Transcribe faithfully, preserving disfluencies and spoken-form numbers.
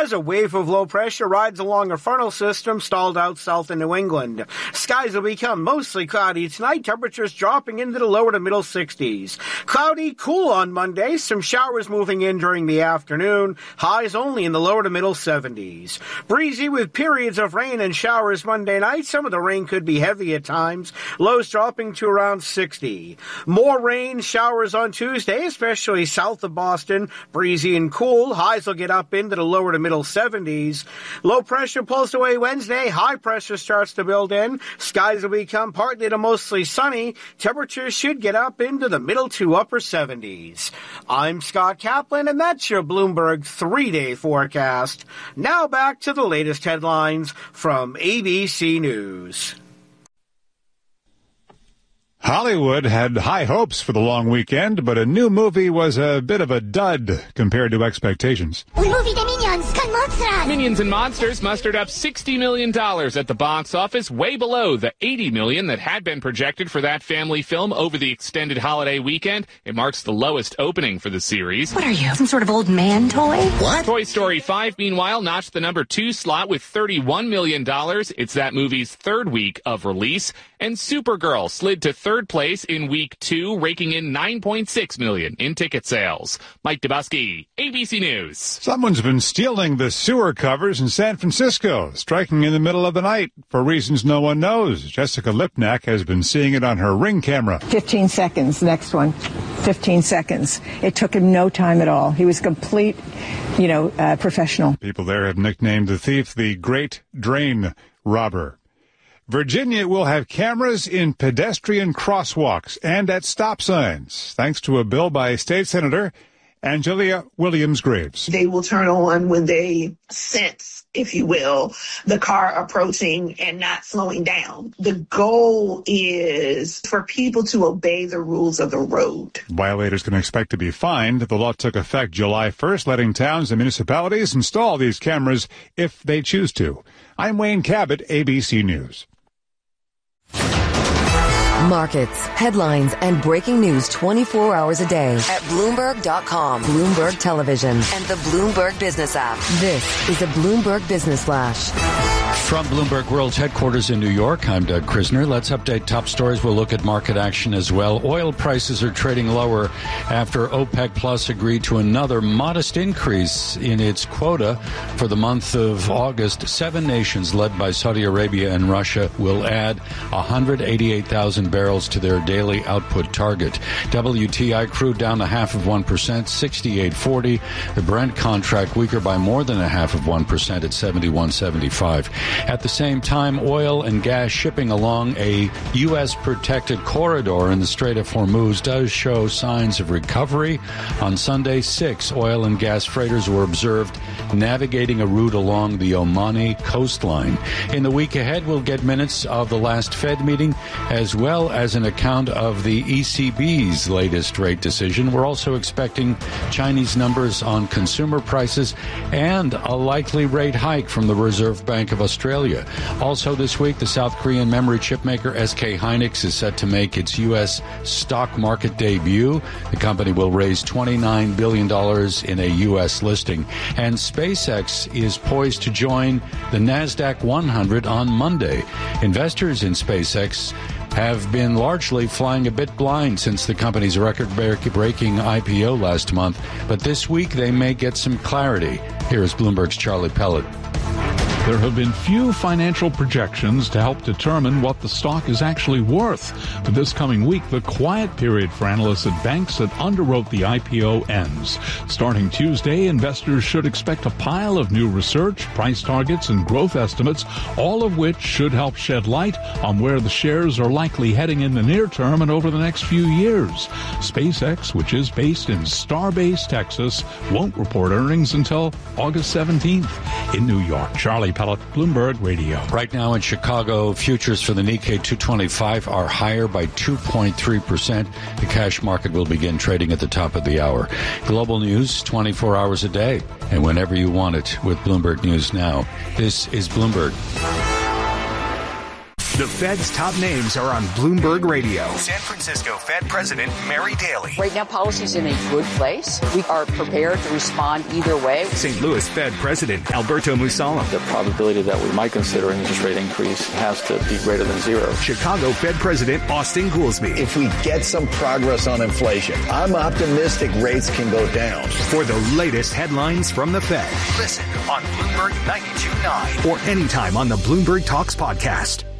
as a wave of low pressure rides along a frontal system stalled out south of New England. Skies will become mostly cloudy tonight, temperatures dropping into the lower to middle sixties. Cloudy, cool on Monday, some showers moving in during the afternoon, highs only in the lower to middle seventies. Breezy with periods of rain and showers Monday night. Some of the rain could be heavy at times, lows dropping to around sixty. More rain, showers on Tuesday, especially south of Boston, breezy and cool, highs will get up into the lower to middle seventies. Low pressure pulls away Wednesday, high pressure starts to build in, skies will become partly to mostly sunny, temperatures should get up into the middle to upper seventies. I'm Scott Kaplan, and that's your Bloomberg three-day forecast. Now back to the latest headlines from A B C News. Hollywood had high hopes for the long weekend, but a new movie was a bit of a dud compared to expectations. Minions and Monsters mustered up sixty million dollars at the box office, way below the eighty million dollars that had been projected for that family film over the extended holiday weekend. It marks the lowest opening for the series. What are you, some sort of old man toy? What? Toy Story five, meanwhile, notched the number two slot with thirty-one million dollars. It's that movie's third week of release. And Supergirl slid to third place in week two, raking in nine point six million dollars in ticket sales. Mike Dubusky, A B C News. Someone's been stealing the sewer covers in San Francisco, striking in the middle of the night for reasons no one knows. Jessica Lipnack has been seeing it on her Ring camera. fifteen seconds, next one. fifteen seconds. It took him no time at all. He was complete, you know, uh, professional. People there have nicknamed the thief the Great Drain Robber. Virginia will have cameras in pedestrian crosswalks and at stop signs, thanks to a bill by State Senator Angelia Williams-Graves. They will turn on when they sense, if you will, the car approaching and not slowing down. The goal is for people to obey the rules of the road. Violators can expect to be fined. The law took effect July first, letting towns and municipalities install these cameras if they choose to. I'm Wayne Cabot, A B C News. Markets, headlines, and breaking news twenty-four hours a day at Bloomberg dot com, Bloomberg Television, and the Bloomberg Business app. This is a Bloomberg Business Flash. From Bloomberg World's headquarters in New York, I'm Doug Krisner. Let's update top stories. We'll look at market action as well. Oil prices are trading lower after OPEC Plus agreed to another modest increase in its quota for the month of August. Seven nations, led by Saudi Arabia and Russia, will add one hundred eighty-eight thousand barrels to their daily output target. W T I crude down a half of one percent, sixty-eight forty. The Brent contract weaker by more than a half of one percent at seventy-one seventy-five. At the same time, oil and gas shipping along a U S protected corridor in the Strait of Hormuz does show signs of recovery. On Sunday, six oil and gas freighters were observed navigating a route along the Omani coastline. In the week ahead, we'll get minutes of the last Fed meeting, as well as an account of the E C B's latest rate decision. We're also expecting Chinese numbers on consumer prices and a likely rate hike from the Reserve Bank of Australia. Also this week, the South Korean memory chip maker S K Hynix is set to make its U S stock market debut. The company will raise twenty-nine billion dollars in a U S listing. And SpaceX is poised to join the NASDAQ one hundred on Monday. Investors in SpaceX have been largely flying a bit blind since the company's record-breaking I P O last month. But this week, they may get some clarity. Here is Bloomberg's Charlie Pellet. There have been few financial projections to help determine what the stock is actually worth. But this coming week, the quiet period for analysts at banks that underwrote the I P O ends. Starting Tuesday, investors should expect a pile of new research, price targets, and growth estimates, all of which should help shed light on where the shares are likely heading in the near term and over the next few years. SpaceX, which is based in Starbase, Texas, won't report earnings until August seventeenth in New York. Charlie Pellet, Bloomberg Radio. Right now in Chicago, futures for the Nikkei two twenty-five are higher by two point three percent. The cash market will begin trading at the top of the hour. Global news twenty-four hours a day and whenever you want it with Bloomberg News Now. This is Bloomberg. The Fed's top names are on Bloomberg Radio. San Francisco Fed President Mary Daly. Right now, policy's in a good place. We are prepared to respond either way. Saint Louis Fed President Alberto Musala. The probability that we might consider an interest rate increase has to be greater than zero. Chicago Fed President Austin Goolsbee. If we get some progress on inflation, I'm optimistic rates can go down. For the latest headlines from the Fed, listen on Bloomberg ninety-two point nine or anytime on the Bloomberg Talks podcast.